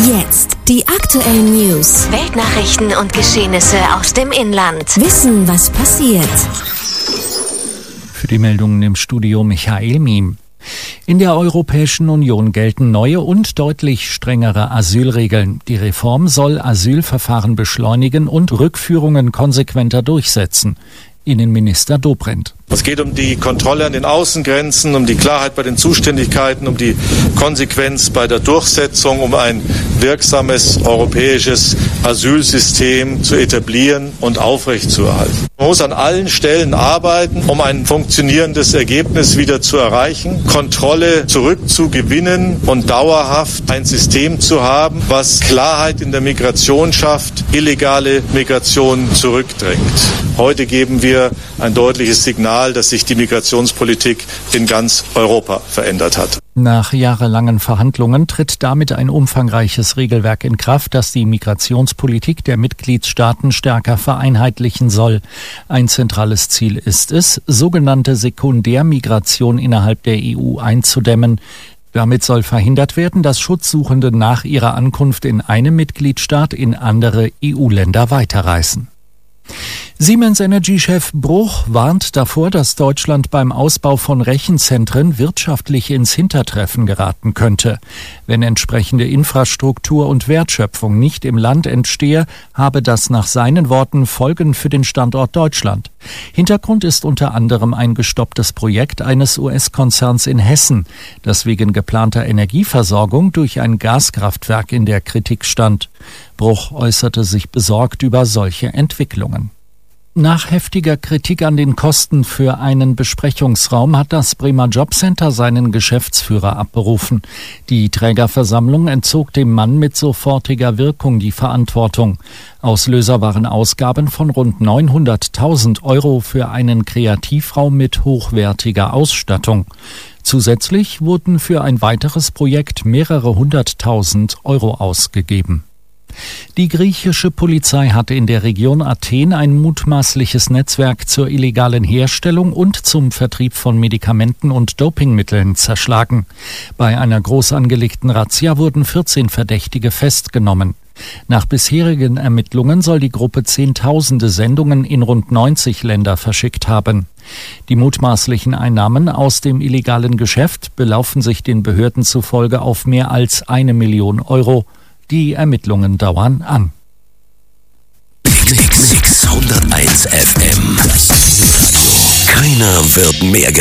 Jetzt die aktuellen News, Weltnachrichten und Geschehnisse aus dem Inland. Wissen, was passiert. Für die Meldungen im Studio Michael Miem. In der Europäischen Union gelten neue und deutlich strengere Asylregeln. Die Reform soll Asylverfahren beschleunigen und Rückführungen konsequenter durchsetzen. Innenminister Dobrindt. Es geht um die Kontrolle an den Außengrenzen, um die Klarheit bei den Zuständigkeiten, um die Konsequenz bei der Durchsetzung, um ein wirksames europäisches Asylsystem zu etablieren und aufrechtzuerhalten. Man muss an allen Stellen arbeiten, um ein funktionierendes Ergebnis wieder zu erreichen, Kontrolle zurückzugewinnen und dauerhaft ein System zu haben, was Klarheit in der Migration schafft, illegale Migration zurückdrängt. Heute geben wir ein deutliches Signal, dass sich die Migrationspolitik in ganz Europa verändert hat. Nach jahrelangen Verhandlungen tritt damit ein umfangreiches Regelwerk in Kraft, das die Migrationspolitik der Mitgliedstaaten stärker vereinheitlichen soll. Ein zentrales Ziel ist es, sogenannte Sekundärmigration innerhalb der EU einzudämmen. Damit soll verhindert werden, dass Schutzsuchende nach ihrer Ankunft in einem Mitgliedstaat in andere EU-Länder weiterreisen. Siemens Energy-Chef Bruch warnt davor, dass Deutschland beim Ausbau von Rechenzentren wirtschaftlich ins Hintertreffen geraten könnte. Wenn entsprechende Infrastruktur und Wertschöpfung nicht im Land entstehe, habe das nach seinen Worten Folgen für den Standort Deutschland. Hintergrund ist unter anderem ein gestopptes Projekt eines US-Konzerns in Hessen, das wegen geplanter Energieversorgung durch ein Gaskraftwerk in der Kritik stand. Bruch äußerte sich besorgt über solche Entwicklungen. Nach heftiger Kritik an den Kosten für einen Besprechungsraum hat das Bremer Jobcenter seinen Geschäftsführer abberufen. Die Trägerversammlung entzog dem Mann mit sofortiger Wirkung die Verantwortung. Auslöser waren Ausgaben von rund 900.000 Euro für einen Kreativraum mit hochwertiger Ausstattung. Zusätzlich wurden für ein weiteres Projekt mehrere 100.000 Euro ausgegeben. Die griechische Polizei hatte in der Region Athen ein mutmaßliches Netzwerk zur illegalen Herstellung und zum Vertrieb von Medikamenten und Dopingmitteln zerschlagen. Bei einer groß angelegten Razzia wurden 14 Verdächtige festgenommen. Nach bisherigen Ermittlungen soll die Gruppe Zehntausende Sendungen in rund 90 Länder verschickt haben. Die mutmaßlichen Einnahmen aus dem illegalen Geschäft belaufen sich den Behörden zufolge auf mehr als 1 Million Euro. Die Ermittlungen dauern an. Big 601 FM. Keiner wird mehr